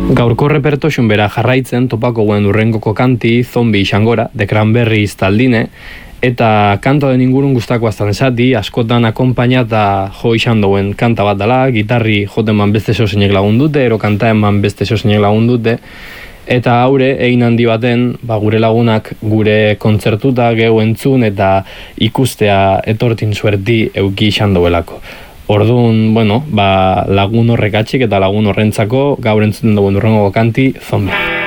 Gaurko repertoxun bera jarraitzen topako guen urrengoko kanti Zombi izangora, de Cranberries taldine, eta kanta den ingurun guztako aztan esati, askotan akompainata jo izan duen kanta bat dela, gitarri joten man beste zozenek lagundute, ero kantaen man beste zozenek lagundute, eta haure, egin handi baten, gure lagunak gure kontzertuta gehu entzun eta ikustea etortin zuerti euki izan duelako. Orduan, lagun horrek atxik eta lagun horrentzako gaur entzuten dugun urrengo kanti Zombi.